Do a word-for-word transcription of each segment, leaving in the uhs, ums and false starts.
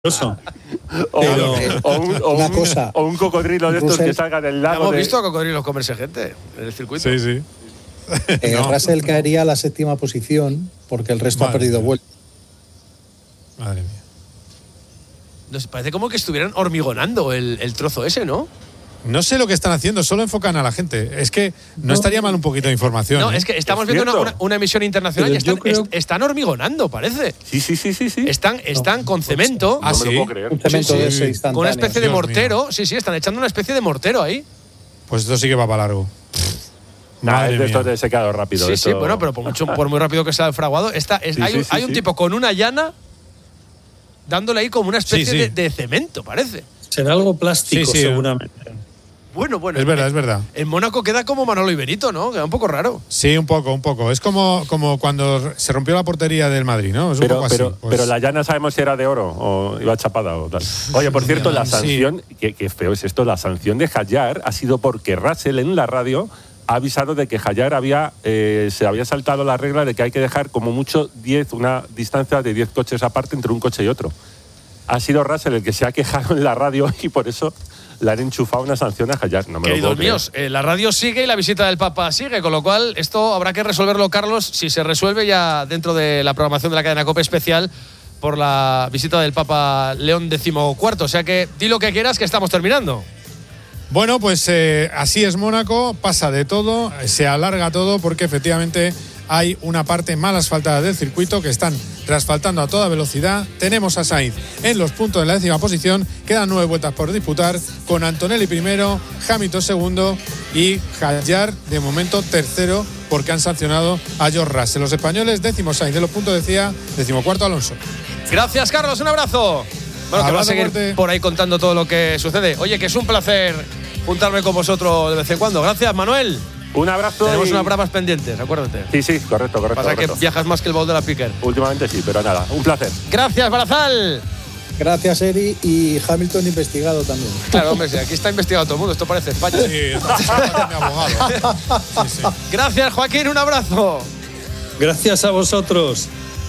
Eso. O, Pero, o, un, o, una un, cosa, o un cocodrilo de estos Russell, que salgan del lago. Hemos de... visto a cocodrilos comerse gente en el circuito. Sí, sí. Eh, No. Russell caería a la séptima posición porque el resto Madre ha perdido mía. vuelta. Madre mía. Nos parece como que estuvieran hormigonando el, el trozo ese, ¿no? No sé lo que están haciendo, solo enfocan a la gente. Es que no, No. estaría mal un poquito de información. No, ¿eh? es que estamos Es viendo una, cierto. una- una emisión internacional Pero y están, yo creo- est- están hormigonando, parece. Sí, sí, sí, sí, sí. Están, están con cemento, Ah, no me sí. lo puedo creer. Un cemento Sí, de sí. ese instantáneo. con una especie de Dios mortero. Sí, sí, están echando una especie de mortero ahí. Pues esto sí que va para largo. Nah, Madre es de estos mía. de secado rápido. Sí, esto- sí, bueno, pero por, mucho, por muy rápido que sea el fraguado, está, es- Sí, hay, sí, un- sí, hay un sí. tipo con una llana dándole ahí como una especie Sí, sí. De, de cemento, parece. Será algo plástico, Sí, sí. seguramente. Bueno, bueno. Es verdad, es verdad. En Mónaco queda como Manolo y Benito, ¿no? Queda un poco raro. Sí, un poco, un poco. Es como, como cuando se rompió la portería del Madrid, ¿no? Es un Pero, poco así. pero, Pues- pero la llana sabemos si era de oro o iba chapada o tal. Oye, por cierto, la Sí. sanción, qué, qué feo es esto, la sanción de Hayar ha sido porque Russell en la radio ha avisado de que Hayar había, eh, se había saltado la regla de que hay que dejar como mucho diez, una distancia de diez coches aparte entre un coche y otro. Ha sido Russell el que se ha quejado en la radio y por eso le han enchufado una sanción a Hayar. No me lo Queridos puedo creer. míos, eh, la radio sigue y la visita del Papa sigue, con lo cual esto habrá que resolverlo, Carlos, si se resuelve ya dentro de la programación de la cadena COPE especial por la visita del Papa León decimocuarto. O sea que di lo que quieras, que estamos terminando. Bueno, pues eh, así es Mónaco, pasa de todo, se alarga todo porque efectivamente hay una parte mal asfaltada del circuito que están reasfaltando a toda velocidad. Tenemos a Sainz en los puntos de la décima posición, quedan nueve vueltas por disputar, con Antonelli primero, Hamilton segundo y Hayar de momento tercero porque han sancionado a George Russell. Los españoles décimo Sainz de los puntos decía, decimocuarto Alonso. Gracias, Carlos, un abrazo. Bueno, que va a Abrazo seguir fuerte. por ahí contando todo lo que sucede. Oye, que es un placer juntarme con vosotros de vez en cuando. Gracias, Manuel. Un abrazo. Tenemos y- unas bravas pendientes, acuérdate. Sí, sí, correcto, correcto. Pasa correcto. que viajas más que el baúl de la Piquer. Últimamente sí, pero nada, un placer. Gracias, Barazal. Gracias, Eri, y Hamilton investigado también. Claro, hombre, si aquí está investigado todo el mundo, esto parece España. Sí, está mi abogado. Sí, sí. Gracias, Joaquín, un abrazo. Gracias a vosotros.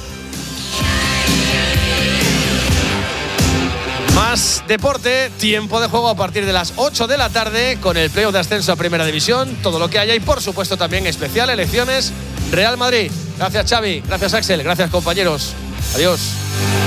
Más deporte, tiempo de juego a partir de las ocho de la tarde con el playoff de ascenso a Primera División, todo lo que haya y por supuesto también especial elecciones Real Madrid. Gracias, Xavi, gracias, Axel, gracias, compañeros. Adiós.